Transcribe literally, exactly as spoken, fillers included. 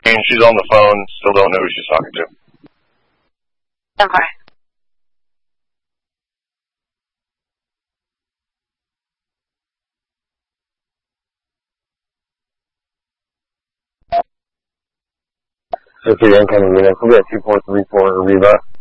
ringing. She's on the phone. Still don't know who she's talking to. Okay. So for your incoming units, we'll be at two four three four Arriva.